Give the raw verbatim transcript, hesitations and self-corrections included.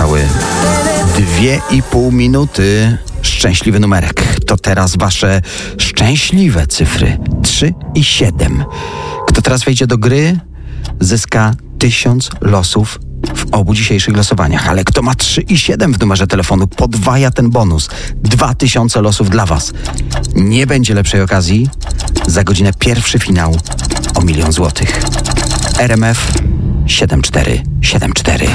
zostały dwie i pół minuty. Szczęśliwy numerek. To teraz wasze szczęśliwe cyfry. trzy i siedem. Kto teraz wejdzie do gry, zyska tysiąc losów w obu dzisiejszych losowaniach. Ale kto ma trzy i siedem w numerze telefonu, podwaja ten bonus. dwa tysiące losów dla was. Nie będzie lepszej okazji. Za godzinę pierwszy finał o milion złotych. R M F siedem cztery siedem cztery.